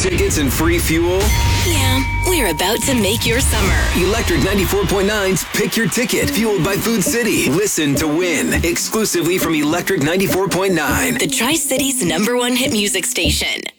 tickets and free fuel? Yeah, we're about to make your summer. Electric 94.9's Pick Your Ticket, fueled by Food City. Listen to win, exclusively from Electric 94.9. The Tri-Cities #1 hit music station.